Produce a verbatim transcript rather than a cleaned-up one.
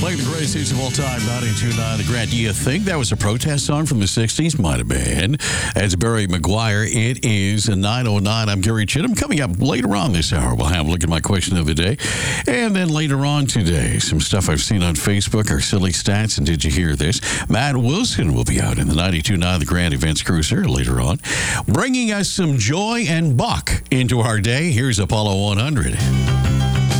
Playing the greatest hits of all time, ninety-two point nine The Grant. Do you think that was a protest song from the sixties? Might have been. As Barry McGuire, it is nine oh nine. I'm Gary Chittum. Coming up later on this hour, we'll have a look at my question of the day. And then later on today, some stuff I've seen on Facebook, our silly stats, and did you hear this? Matt Wilson will be out in the ninety-two point nine The Grant Events Cruiser later on, bringing us some joy and buck into our day. Here's Apollo one hundred.